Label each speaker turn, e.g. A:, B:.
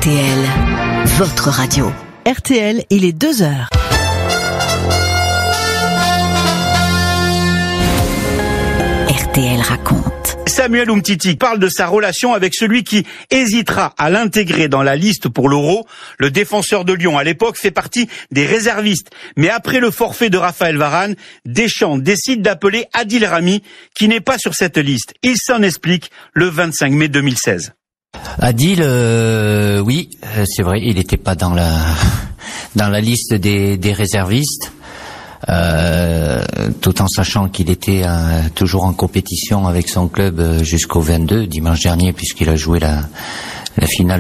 A: RTL, votre radio.
B: RTL, il est 2h.
A: RTL raconte.
C: Samuel Umtiti parle de sa relation avec celui qui hésitera à l'intégrer dans la liste pour l'Euro. Le défenseur de Lyon, à l'époque, fait partie des réservistes. Mais après le forfait de Raphaël Varane, Deschamps décide d'appeler Adil Rami, qui n'est pas sur cette liste. Il s'en explique le 25 mai 2016.
D: Adil, oui, c'est vrai, il n'était pas dans la liste des réservistes. Tout en sachant qu'il était toujours en compétition avec son club jusqu'au 22 dimanche dernier, puisqu'il a joué la finale